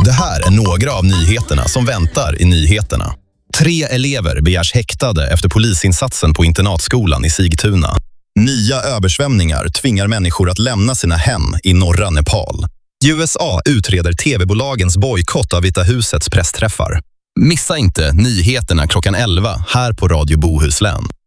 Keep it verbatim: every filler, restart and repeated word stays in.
Det här är några av nyheterna som väntar i nyheterna. Tre elever begärs häktade efter polisinsatsen på internatskolan i Sigtuna. Nya översvämningar tvingar människor att lämna sina hem i norra Nepal. U S A utreder tv-bolagens bojkott av Vita husets pressträffar. Missa inte nyheterna klockan elva här på Radio Bohuslän.